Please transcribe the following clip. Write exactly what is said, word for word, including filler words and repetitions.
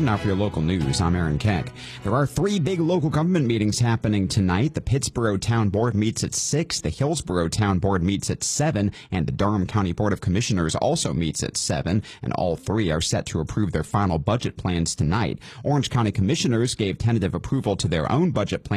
seven. Now for your local news, I'm Aaron Keck. There are three big local government meetings happening tonight. The Pittsboro Town Board meets at six, the Hillsboro Town Board meets at seven, and the Durham County Board of Commissioners also meets at seven, and all three are set to approve their final budget plans tonight. Orange County Commissioners gave tentative approval to their own budget plan